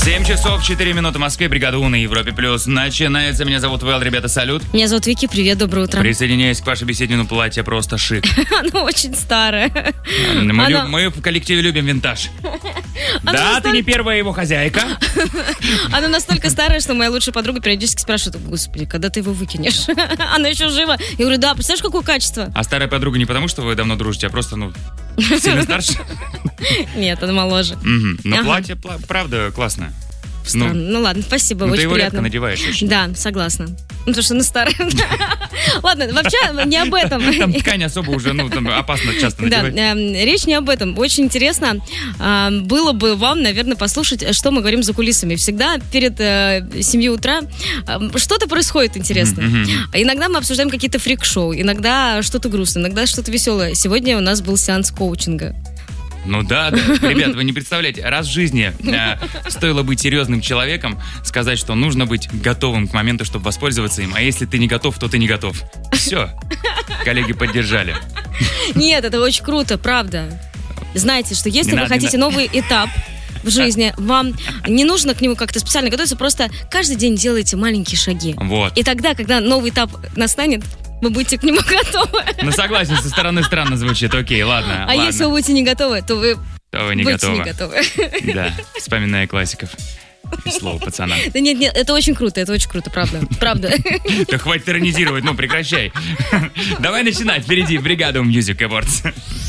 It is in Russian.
7 часов 4 минуты в Москве, бригада У на Европе Плюс. Начинается. Меня зовут Вэл, ребята, салют. Меня зовут Вики, привет, доброе утро. Присоединяюсь к вашей беседе, ну платье просто шик. Оно очень старое. Мы в коллективе любим винтаж. Да, ты не первая его хозяйка. Оно настолько старое, что моя лучшая подруга периодически спрашивает: господи, когда ты его выкинешь? Она еще жива. Я говорю, да, представляешь, какое качество? А старая подруга не потому, что вы давно дружите, а просто, сильно старше? Нет, она моложе. Но платье, правда, классное. Ну ладно, спасибо, очень ты его приятно. редко надеваешь очень. Да, согласна. Потому что она старая. Ладно, вообще не об этом. Там ткань особо уже, опасно часто надевать. Да, речь не об этом. Очень интересно было бы вам, наверное, послушать, что мы говорим за кулисами. Всегда перед 7 утра что-то происходит интересное. Иногда мы обсуждаем какие-то фрик-шоу, иногда что-то грустное, иногда что-то веселое. Сегодня у нас был сеанс коучинга. Ну да, ребят, вы не представляете, раз в жизни стоило быть серьезным человеком, сказать, что нужно быть готовым к моменту, чтобы воспользоваться им, а если ты не готов, то ты не готов. Все, коллеги поддержали. Нет, это очень круто, правда. Знаете, что если вы хотите новый этап в жизни, вам не нужно к нему как-то специально готовиться, просто каждый день делайте маленькие шаги. Вот. И тогда, когда новый этап настанет, вы будете к нему готовы. Ну, согласен, со стороны странно звучит. Окей, ладно. А если вы будете не готовы, то вы не будете готовы. не готовы. Да, вспоминая классиков. И слово пацана. Да нет, это очень круто, правда. Правда. Да хватит иронизировать, прекращай. Давай начинать. Впереди бригада Music Awards.